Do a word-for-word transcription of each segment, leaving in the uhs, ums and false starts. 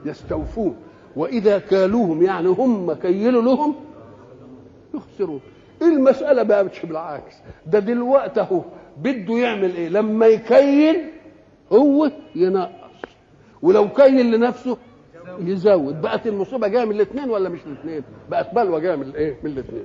يستوفون، واذا كالوهم يعني هم كيلوا لهم يخسرون. المساله بقى مش بالعكس، ده دلوقتي اهو بده يعمل ايه؟ لما يكيل هو ينقص، ولو كيل لنفسه يزود. بقت المصيبه جايه من الاثنين ولا مش الاثنين؟ بقت بلوى جايه من الايه؟ من الاثنين.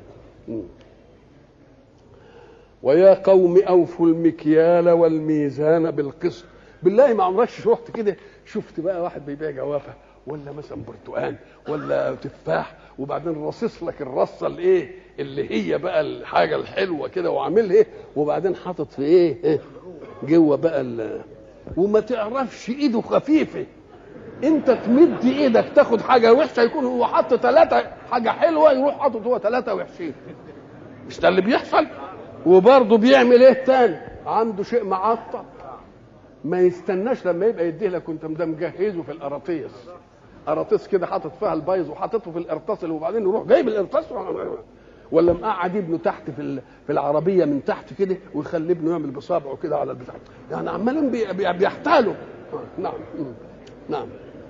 ويا قوم اوفوا المكيال والميزان بالقسط. بالله ما عمرك رحت كده شفت بقى واحد بيبيع جوافه ولا مثلا برتقال ولا تفاح وبعدين رصص لك الرصه الايه اللي هي بقى الحاجه الحلوه كده وعاملها ايه وبعدين حاطط في ايه جوه بقى وما تعرفش ايده خفيفه، انت تمد ايدك تاخد حاجه وحشه يكون هو حاطط ثلاثه حاجه حلوه يروح حاطط هو ثلاثه وحشين. مش ده اللي بيحصل؟ وبرضه بيعمل ايه تاني؟ عنده شيء معطل ما يستناش لما يبقى يديه لك وانت مجهزه في القراطيس، قراطيس كده حاطط فيها البيض وحاططه في القرطاس وبعدين يروح جايب القرطاس ولا مقعد ابنه تحت في في العربيه من تحت كده ويخلي ابنه يعمل بصابعه كده على البتاع، يعني عمالين بيحتالوا. نعم نعم.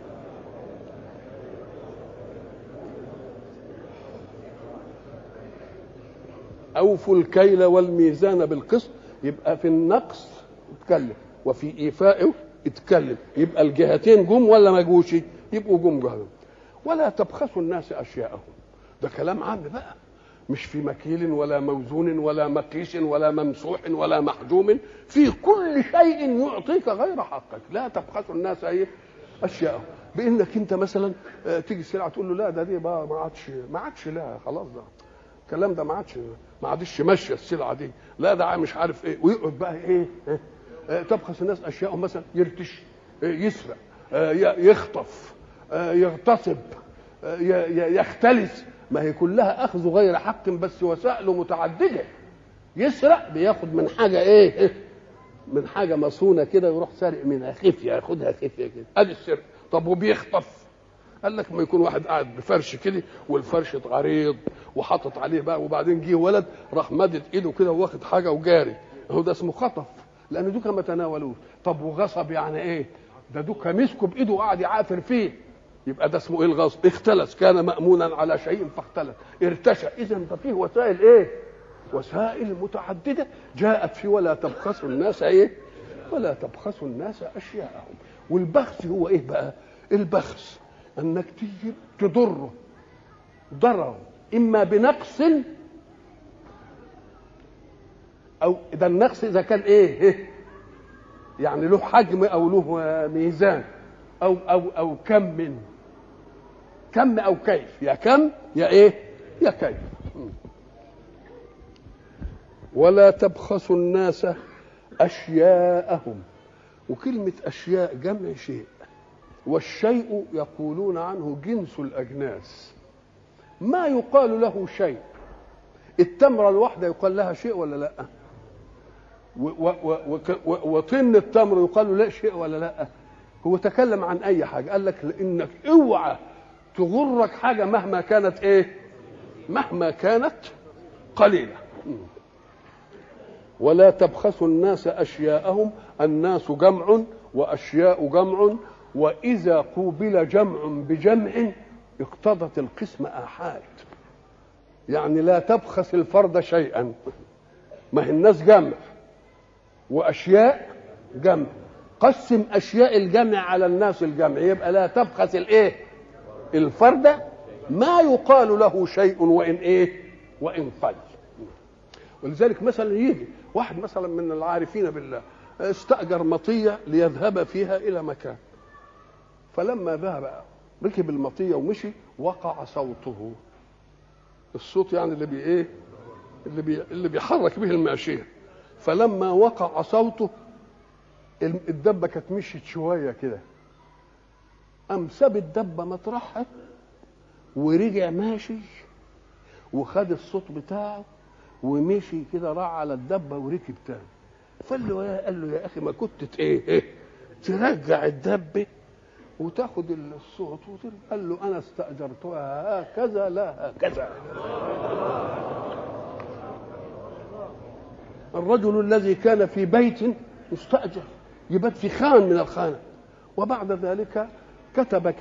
اوفوا الكيل والميزان بالقسط، يبقى في النقص اتكلم وفي ايفائه اتكلم، يبقى الجهتين جم ولا ما جوش؟ يبقوا جم جهتين. ولا تبخسوا الناس اشياءهم، ده كلام عام بقى، مش في مكيل ولا موزون ولا مقيس ولا ممسوح ولا محجوم، في كل شيء يعطيك غير حقك. لا تبخسوا الناس ايه اشياءهم، بانك انت مثلا تيجي سلعه تقول له لا ده دي بقى ما عادش ما عادش لا خلاص ده الكلام ده ما عادش ما عادش ماشيه السلعه دي، لا ده مش عارف ايه، ويقعد بقى ايه, إيه؟ تبخس الناس اشياءهم، مثلا يرتش، يسرق، يخطف، يغتصب، يختلس، ما هي كلها اخذ غير حق بس وسائله متعدده. يسرق بياخد من حاجه ايه من حاجه مصونه كده يروح سارق منها خفيه ياخدها خفيه كده، ادي السرقه. طب وبيخطف؟ قال لك ما يكون واحد قاعد بفرش كده والفرش عريض وحاطط عليه بقى وبعدين جه ولد راح مدد ايده كده واخد حاجه وجاري، هو ده اسمه خطف لان دوكا ما تناولوش. طب وغصب يعني ايه؟ ده دوكا مسكه بايده وقعد يعافر فيه، يبقى ده اسمه ايه الغصب؟ اختلس، كان مأمونا على شيء فاختلس، ارتشى. اذا فيه وسائل ايه؟ وسائل متعدده جاءت في ولا تبخسوا الناس ايه؟ ولا تبخسوا الناس اشياءهم. والبخس هو ايه بقى؟ البخس انك تيجي تضره ضرر اما بنقص او ده النقص اذا كان ايه يعني له حجم او له ميزان او او او كم من كم او كيف، يا كم يا ايه يا كيف. ولا تبخسوا الناس اشياءهم، وكلمه اشياء جمع شيء، والشيء يقولون عنه جنس الأجناس، ما يقال له شيء. التمرة الواحدة يقال لها شيء ولا لا؟ وطن التمر يقال له لا شيء ولا لا؟ هو تكلم عن أي حاجة، قال لك لأنك اوعى تغرك حاجة مهما كانت ايه؟ مهما كانت قليلة. ولا تبخسوا الناس أشياءهم، الناس جمع وأشياء جمع، وإذا قوبل جمع بجمع اقتضت القسم آحاد، يعني لا تبخس الفرد شيئا، ما هي الناس جمع وأشياء جمع، قسم أشياء الجمع على الناس الجمع، يبقى لا تبخس الإيه؟ الفرد ما يقال له شيء وإن إيه؟ وإن قل. ولذلك مثلا يجي واحد مثلا من العارفين بالله استأجر مطية ليذهب فيها إلى مكان، فلما ذهب ركب المطية ومشي وقع صوته، الصوت يعني اللي بي ايه اللي بي اللي بيحرك به الماشية، فلما وقع صوته الدبة كانت مشيت شوية كده، قام ساب الدبة مطرحها ورجع ماشي وخد الصوت بتاعه ومشي كده راح على الدبة وركب تاني. فقال له قال له يا اخي ما كنت ايه, إيه ترجع الدبة وتاخد الصوت وترجع. قال له انا استاجرتها هكذا لا هكذا. الرجل الذي كان في بيت مستاجر يبات في خان من الخانه، وبعد ذلك كتب